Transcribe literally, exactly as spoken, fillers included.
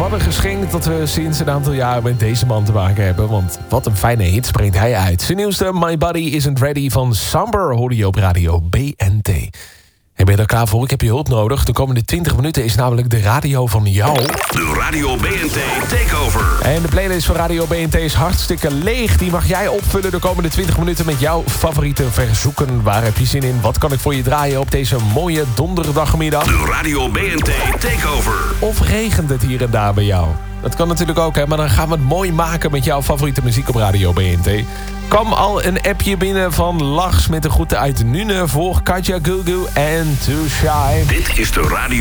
wat een geschenk dat we sinds een aantal jaren met deze man te maken hebben. Want wat een fijne hits brengt hij uit. Zijn nieuwste My Body Isn't Ready van Samber hoorde je op radio B N T. En ben je er klaar voor? Ik heb je hulp nodig. De komende twintig minuten is namelijk de radio van jou. De Radio B N T Takeover. En de playlist van Radio B N T is hartstikke leeg. Die mag jij opvullen de komende twintig minuten met jouw favoriete verzoeken. Waar heb je zin in? Wat kan ik voor je draaien op deze mooie donderdagmiddag? De Radio B N T Takeover. Of regent het hier en daar bij jou? Dat kan natuurlijk ook, hè, maar dan gaan we het mooi maken met jouw favoriete muziek op Radio B N T. Kwam al een appje binnen van Lars met de groeten uit Nune voor Katja Gugu en Too Shy. Dit is de Radio